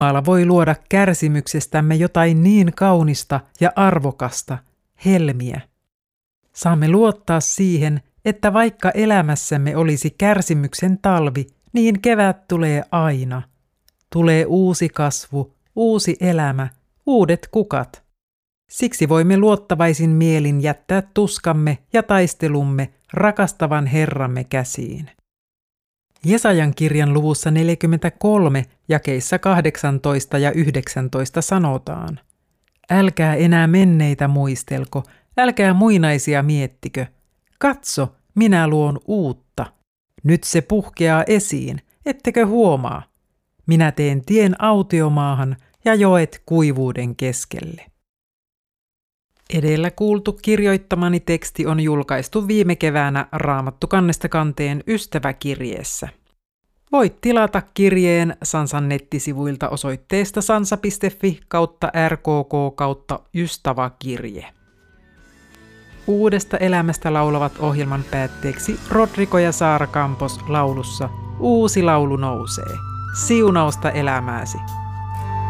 Jumala voi luoda kärsimyksestämme jotain niin kaunista ja arvokasta, helmiä. Saamme luottaa siihen, että vaikka elämässämme olisi kärsimyksen talvi, niin kevät tulee aina. Tulee uusi kasvu, uusi elämä, uudet kukat. Siksi voimme luottavaisin mielin jättää tuskamme ja taistelumme rakastavan Herramme käsiin. Jesajan kirjan luvussa 43 jakeissa 18 ja 19 sanotaan: Älkää enää menneitä muistelko, älkää muinaisia miettikö. Katso, minä luon uutta. Nyt se puhkeaa esiin, ettekö huomaa? Minä teen tien autiomaahan ja joet kuivuuden keskelle. Edellä kuultu kirjoittamani teksti on julkaistu viime keväänä Raamattu kannesta kanteen ystäväkirjeessä. Voit tilata kirjeen Sansan nettisivuilta osoitteesta sansa.fi/rkk/ystäväkirje. Uudesta elämästä laulavat ohjelman päätteeksi Rodrigo ja Saara Campos laulussa Uusi laulu nousee. Siunausta elämääsi!